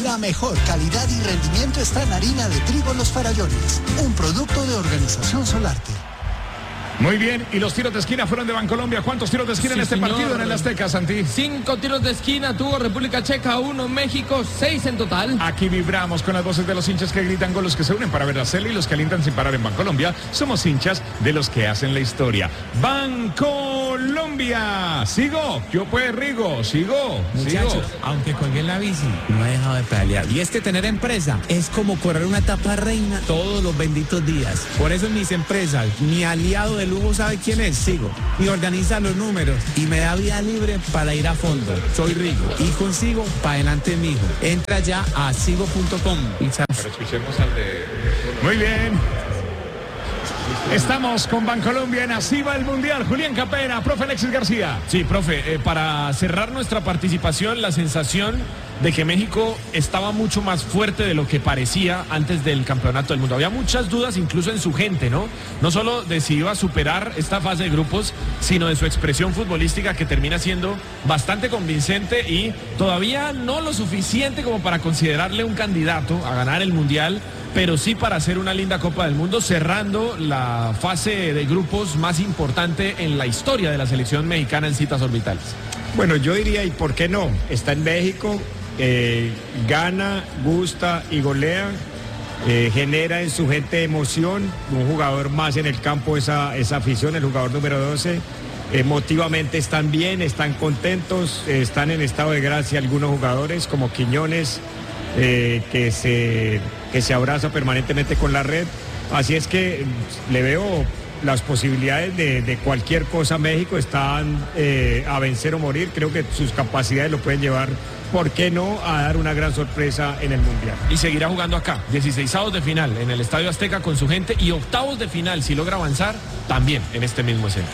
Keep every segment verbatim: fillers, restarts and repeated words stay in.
La mejor calidad y rendimiento está en harina de trigo Los Farallones, un producto de Organización Solarte. Muy bien, y los tiros de esquina fueron de Bancolombia. ¿Cuántos tiros de esquina sí, en este señor. partido en el Azteca, Santi? Cinco tiros de esquina tuvo República Checa, uno México, seis en total. Aquí vibramos con las voces de los hinchas que gritan, con los que se unen para ver la Cele y los que alientan sin parar en Bancolombia. Somos hinchas de los que hacen la historia. Bancolombia. Sigo, yo pues Rigo, sigo. Muchachos, sigo. aunque colgué la bici, no he dejado de pedalear. Y es que tener empresa es como correr una etapa reina todos los benditos días. Por eso en mis empresas, mi aliado de lujo sabe quién es, Sigo. Y organiza los números y me da vida libre para ir a fondo. Soy Rigo y consigo para adelante mijo. Entra ya a sigo punto com. Pero escuchemos al de... Muy bien. Estamos con Bancolombia en Así va el Mundial. Julián Capena, profe Alexis García. Sí, profe, eh, para cerrar nuestra participación, la sensación de que México estaba mucho más fuerte de lo que parecía antes del Campeonato del Mundo. Había muchas dudas incluso en su gente, ¿no? No solo de si iba a superar esta fase de grupos, sino de su expresión futbolística, que termina siendo bastante convincente y todavía no lo suficiente como para considerarle un candidato a ganar el Mundial, pero sí para hacer una linda Copa del Mundo, cerrando la fase de grupos más importante en la historia de la selección mexicana en citas orbitales. Bueno, yo diría, ¿y por qué no? Está en México, eh, gana, gusta y golea, eh, genera en su gente emoción, un jugador más en el campo, esa, esa afición, el jugador número doce. Emotivamente están bien, están contentos, eh, están en estado de gracia algunos jugadores como Quiñones, eh, que se... que se abraza permanentemente con la red. Así es que le veo las posibilidades de, de cualquier cosa. México están eh, a vencer o morir. Creo que sus capacidades lo pueden llevar, ¿por qué no?, a dar una gran sorpresa en el Mundial. Y seguirá jugando acá, dieciseisavos de final en el Estadio Azteca con su gente, y octavos de final, si logra avanzar, también en este mismo escenario.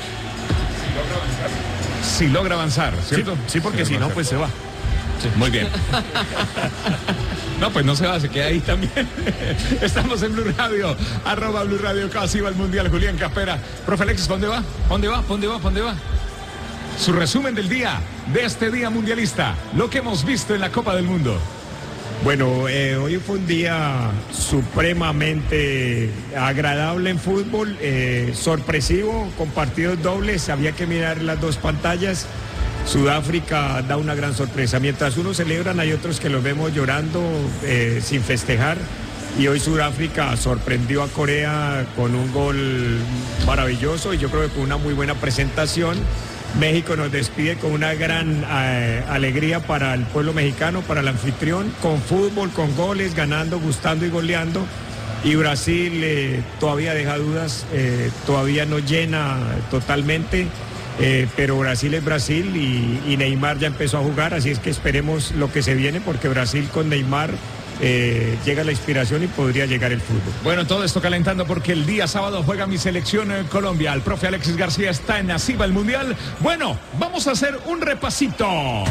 Si logra avanzar, ¿cierto? Sí, sí, porque sí, si no, pues se va. Sí. Muy bien. No, pues no se va, se queda ahí también. Estamos en Blue Radio, arroba Blue Radio, casi va el Mundial. Julián Capera. Profe Alexis, ¿dónde va? ¿Dónde va? ¿Dónde va? ¿Dónde va? Su resumen del día, de este día mundialista, lo que hemos visto en la Copa del Mundo. Bueno, eh, hoy fue un día supremamente agradable en fútbol, eh, sorpresivo, con partidos dobles, había que mirar las dos pantallas. Sudáfrica da una gran sorpresa. Mientras unos celebran, hay otros que los vemos llorando, eh, sin festejar. Y hoy Sudáfrica sorprendió a Corea con un gol maravilloso y yo creo que con una muy buena presentación. México nos despide con una gran eh, alegría para el pueblo mexicano, para el anfitrión, con fútbol, con goles, ganando, gustando y goleando. Y Brasil eh, todavía deja dudas, eh, todavía no llena totalmente. Eh, pero Brasil es Brasil y, y Neymar ya empezó a jugar, así es que esperemos lo que se viene, porque Brasil con Neymar eh, llega la inspiración y podría llegar el fútbol. Bueno, todo esto calentando porque el día sábado juega mi selección en Colombia. El profe Alexis García está en Así va el Mundial. Bueno, vamos a hacer un repasito.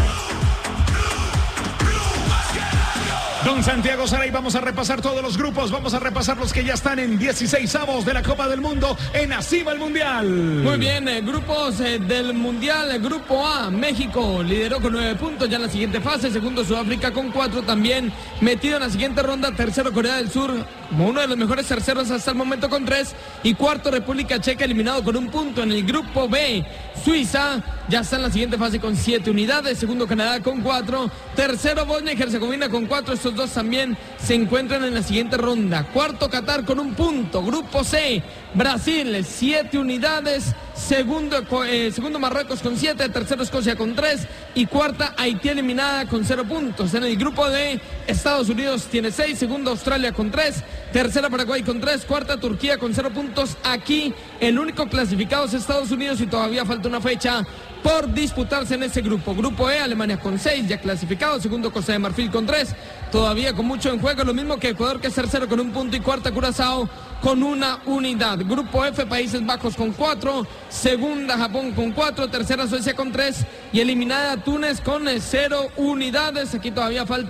Don Santiago Saray, vamos a repasar todos los grupos, vamos a repasar los que ya están en dieciseisavos de la Copa del Mundo en Así va el Mundial. Muy bien, eh, grupos eh, del Mundial. El grupo A, México lideró con nueve puntos ya en la siguiente fase, segundo Sudáfrica con cuatro, también metido en la siguiente ronda, tercero Corea del Sur, como uno de los mejores terceros hasta el momento con tres, y cuarto República Checa eliminado con un punto. En el grupo B, Suiza ya está en la siguiente fase con siete unidades, segundo Canadá con cuatro, tercero Bosnia y Herzegovina con cuatro, estos dos también se encuentran en la siguiente ronda. Cuarto Qatar con un punto. Grupo C, Brasil, siete unidades, segundo, eh, segundo Marruecos con siete, tercero Escocia con tres y cuarta Haití eliminada con cero puntos. En el grupo D, Estados Unidos tiene seis, segundo Australia con tres, tercera Paraguay con tres, cuarta Turquía con cero puntos. Aquí el único clasificado es Estados Unidos y todavía falta una fecha por disputarse en ese grupo. Grupo E, Alemania con seis, ya clasificado, segundo Costa de Marfil con tres, todavía con mucho en juego, lo mismo que Ecuador, que es tercero con un punto, y cuarta Curazao con una unidad. Grupo F, Países Bajos con cuatro, segunda Japón con cuatro, tercera Suecia con tres y eliminada Túnez con cero unidades. Aquí todavía falta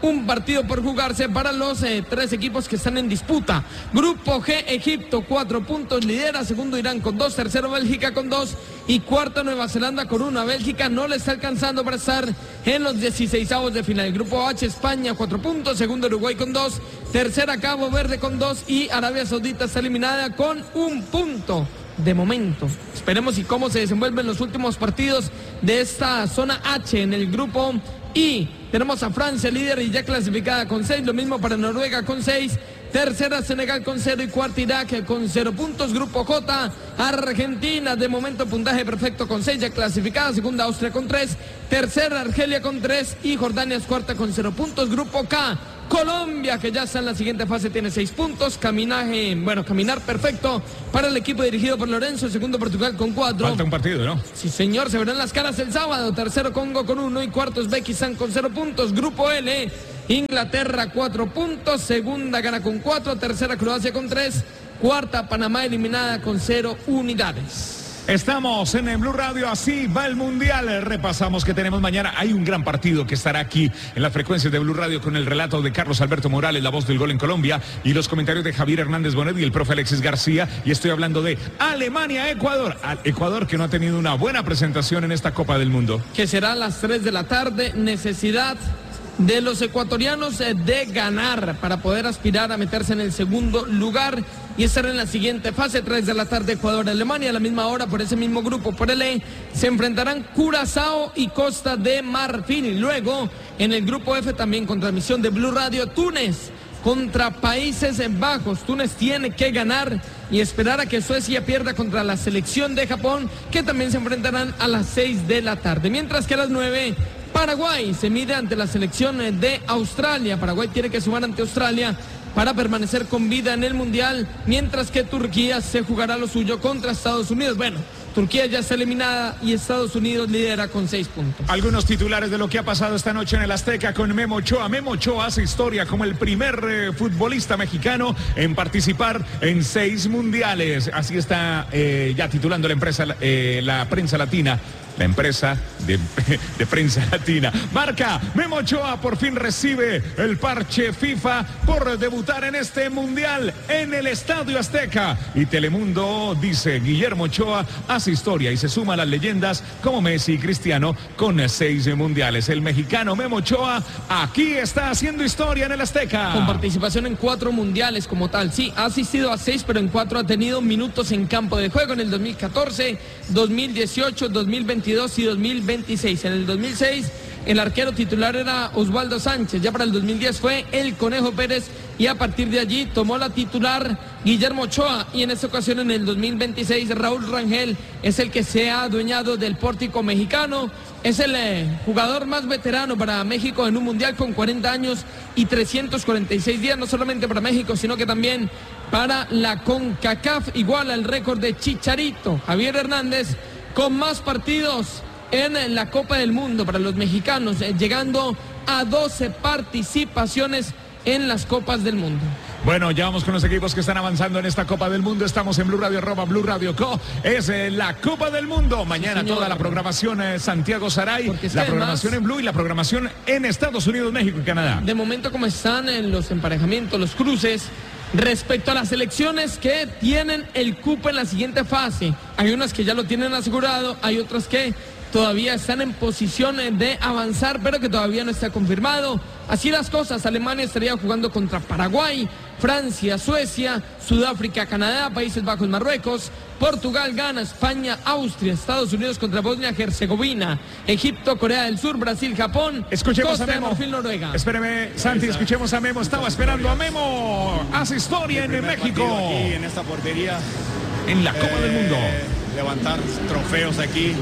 un partido por jugarse para los eh, tres equipos que están en disputa. Grupo G, Egipto, cuatro puntos, lidera. Segundo, Irán con dos. Tercero, Bélgica con dos. Y cuarto, Nueva Zelanda con uno. A Bélgica no le está alcanzando para estar en los dieciseisavos de final. Grupo H, España, cuatro puntos. Segundo, Uruguay con dos. Tercera, Cabo Verde con dos. Y Arabia Saudita está eliminada con un punto. De momento, esperemos y cómo se desenvuelven los últimos partidos de esta zona H en el grupo I. Tenemos a Francia líder y ya clasificada con seis, lo mismo para Noruega con seis, tercera Senegal con cero y cuarta Irak con cero puntos. Grupo J, Argentina de momento puntaje perfecto con seis, ya clasificada. Segunda Austria con tres, tercera Argelia con tres y Jordania es cuarta con cero puntos. Grupo K, Colombia, que ya está en la siguiente fase, tiene seis puntos. Caminaje, bueno, caminar perfecto para el equipo dirigido por Lorenzo. Segundo, Portugal con cuatro. Falta un partido, ¿no? Sí, señor, se verán las caras el sábado. Tercero, Congo con uno y cuarto, Uzbekistán con cero puntos. Grupo L, Inglaterra cuatro puntos. Segunda, Ghana con cuatro. Tercera, Croacia con tres. Cuarta, Panamá eliminada con cero unidades. Estamos en el Blue Radio, así va el Mundial. Repasamos que tenemos mañana. Hay un gran partido que estará aquí en las frecuencias de Blue Radio con el relato de Carlos Alberto Morales, la voz del gol en Colombia, y los comentarios de Javier Hernández Bonet y el profe Alexis García. Y estoy hablando de Alemania-Ecuador. Ecuador que no ha tenido una buena presentación en esta Copa del Mundo. Que será a las tres de la tarde. Necesidad de los ecuatorianos de ganar para poder aspirar a meterse en el segundo lugar y estar en la siguiente fase. Tres de la tarde, Ecuador-Alemania. A la misma hora, por ese mismo grupo, por el E, se enfrentarán Curazao y Costa de Marfil. Y luego, en el grupo F, también con transmisión de Blue Radio, Túnez contra Países Bajos. Túnez tiene que ganar y esperar a que Suecia pierda contra la selección de Japón, que también se enfrentarán a las seis de la tarde. Mientras que a las nueve, Paraguay se mide ante la selección de Australia. Paraguay tiene que sumar ante Australia para permanecer con vida en el Mundial, mientras que Turquía se jugará lo suyo contra Estados Unidos. Bueno, Turquía ya está eliminada y Estados Unidos lidera con seis puntos. Algunos titulares de lo que ha pasado esta noche en el Azteca con Memo Ochoa. Memo Ochoa hace historia como el primer eh, futbolista mexicano en participar en seis mundiales. Así está eh, ya titulando la empresa, eh, la prensa latina. La empresa de, de prensa latina. Marca, Memo Ochoa por fin recibe el parche FIFA por debutar en este mundial en el Estadio Azteca. Y Telemundo dice, Guillermo Ochoa hace historia y se suma a las leyendas como Messi y Cristiano con seis mundiales. El mexicano Memo Ochoa aquí está haciendo historia en el Azteca. Con participación en cuatro mundiales como tal. Sí, ha asistido a seis, pero en cuatro ha tenido minutos en campo de juego. En el dos mil catorce, dos mil dieciocho, dos mil veintidós y dos mil veintiséis. En el dos mil seis el arquero titular era Osvaldo Sánchez. Ya para el dos mil diez fue el Conejo Pérez y a partir de allí tomó la titular Guillermo Ochoa. Y en esta ocasión, en el dos mil veintiséis, Raúl Rangel es el que se ha adueñado del pórtico mexicano. Es el eh, jugador más veterano para México en un mundial con cuarenta años y trescientos cuarenta y seis días, no solamente para México, sino que también para la CONCACAF. Igual al récord de Chicharito, Javier Hernández, con más partidos en la Copa del Mundo para los mexicanos, eh, llegando a doce participaciones en las Copas del Mundo. Bueno, ya vamos con los equipos que están avanzando en esta Copa del Mundo. Estamos en Blue Radio, arroba Blue Radio Co. Es eh, la Copa del Mundo. Mañana sí, toda la programación eh, Santiago Saray, la además, programación en Blue y la programación en Estados Unidos, México y Canadá. De momento, como están en los emparejamientos, los cruces, respecto a las selecciones que tienen el cupo en la siguiente fase, hay unas que ya lo tienen asegurado, hay otras que todavía están en posición de avanzar, pero que todavía no está confirmado. Así las cosas, Alemania estaría jugando contra Paraguay, Francia, Suecia, Sudáfrica, Canadá, Países Bajos, Marruecos, Portugal, Ghana, España, Austria, Estados Unidos contra Bosnia-Herzegovina, Egipto, Corea del Sur, Brasil, Japón, escuchemos Costa a Memo. de Marfil, Noruega. Espéreme, Santi, escuchemos a Memo. Estaba esperando a Memo. Hace historia en México. Aquí en esta portería. En la Copa eh, del Mundo. Levantar trofeos aquí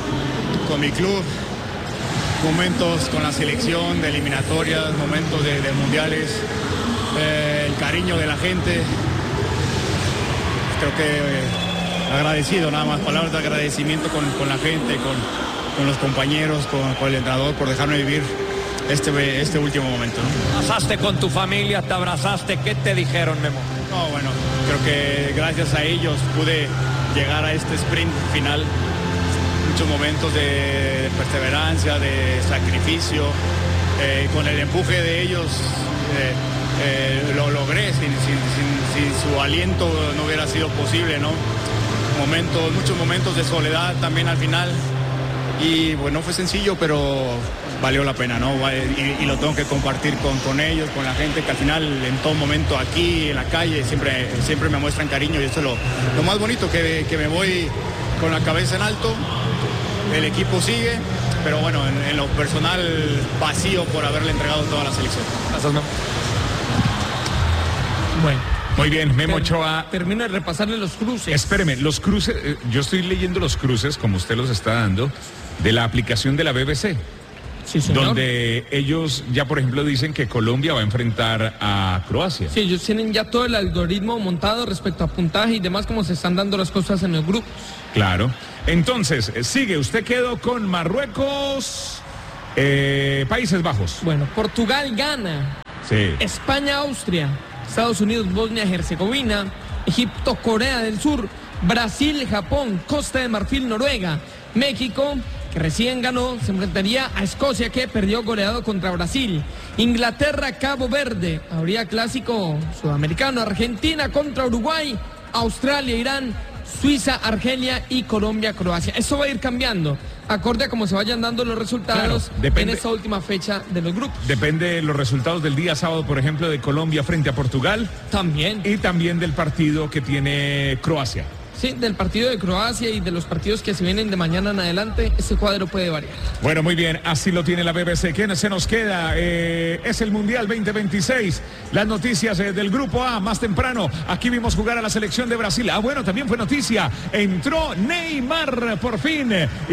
con mi club. Momentos con la selección de eliminatorias, momentos de, de mundiales. Eh, el cariño de la gente. Creo que eh, agradecido, nada más, palabras de agradecimiento con, con la gente, con, con los compañeros, con, con el entrenador por dejarme vivir este, este último momento, ¿no? Pasaste con tu familia, te abrazaste, ¿qué te dijeron, Memo? No, bueno, creo que gracias a ellos pude llegar a este sprint final. Muchos momentos de perseverancia, de sacrificio, eh, con el empuje de ellos eh, eh, lo logré, sin, sin, sin, sin su aliento no hubiera sido posible, ¿no? Momentos, muchos momentos de soledad también al final, y bueno, fue sencillo, pero valió la pena, ¿no? Y, y lo tengo que compartir con, con ellos, con la gente que al final en todo momento aquí en la calle siempre, siempre me muestran cariño, y eso es lo, lo más bonito, que, que me voy con la cabeza en alto, el equipo sigue, pero bueno, en, en lo personal vacío por haberle entregado toda la selección. Gracias, Memo. Bueno. Muy bien, Memo Ter- Ochoa. Termino de repasarle los cruces. Espéreme, los cruces, eh, yo estoy leyendo los cruces, como usted los está dando, de la aplicación de la B B C. Sí, señor. Donde ellos ya, por ejemplo, dicen que Colombia va a enfrentar a Croacia. Sí, ellos tienen ya todo el algoritmo montado respecto a puntaje y demás, como se están dando las cosas en el grupo. Claro. Entonces, eh, sigue, usted quedó con Marruecos, eh, Países Bajos. Bueno, Portugal gana. Sí. España, Austria. Estados Unidos, Bosnia y Herzegovina. Egipto, Corea del Sur. Brasil, Japón. Costa de Marfil, Noruega. México, que recién ganó, se enfrentaría a Escocia, que perdió goleado contra Brasil. Inglaterra, Cabo Verde. Habría clásico sudamericano. Argentina contra Uruguay. Australia, Irán. Suiza, Argelia y Colombia, Croacia. Eso va a ir cambiando, acorde a cómo se vayan dando los resultados, claro, depende, en esta última fecha de los grupos. Depende de los resultados del día sábado, por ejemplo, de Colombia frente a Portugal. También. Y también del partido que tiene Croacia. Sí, del partido de Croacia y de los partidos que se vienen de mañana en adelante, ese cuadro puede variar. Bueno, muy bien, así lo tiene la B B C. ¿Quién se nos queda? Eh, es el Mundial veinte veintiséis. Las noticias eh, del Grupo A, más temprano. Aquí vimos jugar a la selección de Brasil. Ah, bueno, también fue noticia. Entró Neymar por fin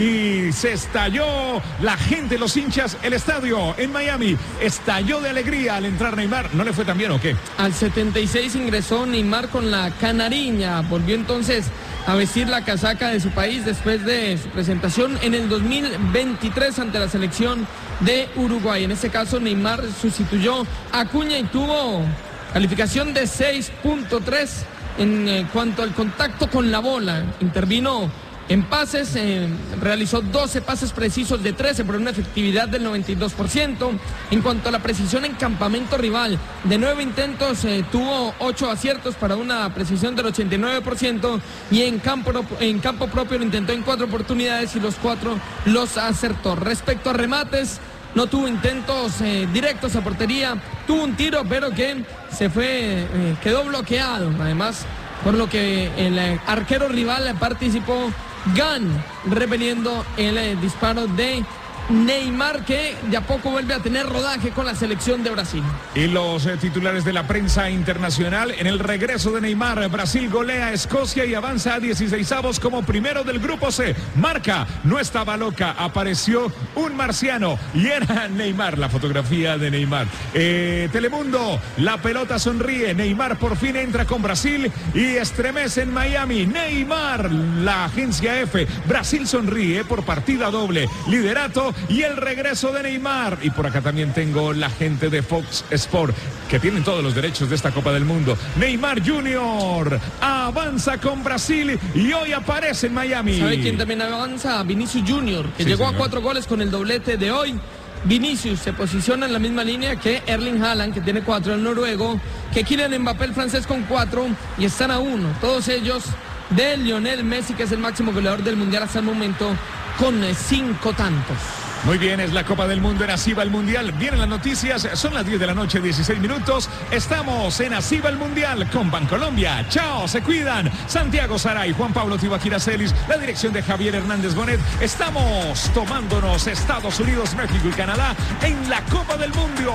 y se estalló la gente, los hinchas, el estadio en Miami. Estalló de alegría al entrar Neymar. ¿No le fue tan bien o qué? Al setenta y seis ingresó Neymar con la canariña. Volvió entonces a vestir la casaca de su país después de su presentación en el dos mil veintitrés ante la selección de Uruguay. En este caso, Neymar sustituyó a Acuña y tuvo calificación de seis punto tres en eh, cuanto al contacto con la bola. Intervino en pases, eh, realizó doce pases precisos de trece por una efectividad del noventa y dos por ciento. En cuanto a la precisión en campamento rival, de nueve intentos eh, tuvo ocho aciertos para una precisión del ochenta y nueve por ciento, y en campo, en campo propio lo intentó en cuatro oportunidades y los cuatro los acertó. Respecto a remates, no tuvo intentos eh, directos a portería, tuvo un tiro pero que se fue, eh, quedó bloqueado, además, por lo que el eh, arquero rival participó. Gan repeliendo el eh, disparo de Neymar, que de a poco vuelve a tener rodaje con la selección de Brasil. Y los eh, titulares de la prensa internacional: en el regreso de Neymar, Brasil golea a Escocia y avanza a dieciseisavos como primero del grupo C. Marca, no estaba loca, apareció un marciano y era Neymar. La fotografía de Neymar. Eh, Telemundo, la pelota sonríe, Neymar por fin entra con Brasil y estremece en Miami. Neymar, la agencia F, Brasil sonríe por partida doble, liderato y el regreso de Neymar. Y por acá también tengo la gente de Fox Sport, que tienen todos los derechos de esta Copa del Mundo. Neymar Junior avanza con Brasil y hoy aparece en Miami. ¿Sabe quién también avanza? Vinicius Junior, que sí, llegó señor. a cuatro goles con el doblete de hoy. Vinicius se posiciona en la misma línea que Erling Haaland, que tiene cuatro, el noruego, que Kylian Mbappé, el francés, con cuatro, y están a uno, todos ellos de Lionel Messi, que es el máximo goleador del Mundial hasta el momento, con cinco tantos. Muy bien, es la Copa del Mundo en Así va el Mundial. Vienen las noticias, son las diez de la noche, dieciséis minutos. Estamos en Así va el Mundial con Bancolombia. Chao, se cuidan. Santiago Saray, Juan Pablo Tibaquira Celis, la dirección de Javier Hernández Bonet. Estamos tomándonos Estados Unidos, México y Canadá en la Copa del Mundo,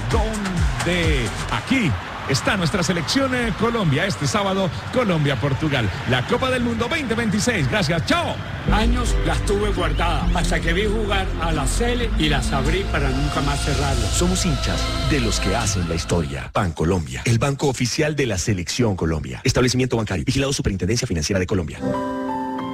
donde aquí está nuestra selección en Colombia. Este sábado, Colombia-Portugal. La Copa del Mundo veinte veintiséis. Gracias, chao. Años las tuve guardadas hasta que vi jugar a la Cele y las abrí para nunca más cerrarlas. Somos hinchas de los que hacen la historia. Bancolombia, el banco oficial de la Selección Colombia. Establecimiento bancario, vigilado Superintendencia Financiera de Colombia.